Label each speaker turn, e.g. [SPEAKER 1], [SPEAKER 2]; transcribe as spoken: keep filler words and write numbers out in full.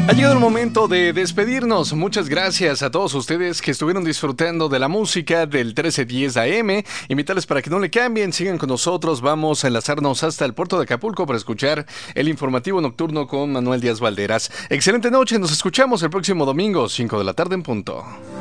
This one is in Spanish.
[SPEAKER 1] Ha llegado el momento de despedirnos. Muchas gracias a todos ustedes que estuvieron disfrutando de la música del trece diez A M. Invitarles para que no le cambien, sigan con nosotros. Vamos a enlazarnos hasta el puerto de Acapulco para escuchar el informativo nocturno con Manuel Díaz Valderas. Excelente noche, nos escuchamos el próximo domingo, cinco de la tarde en punto.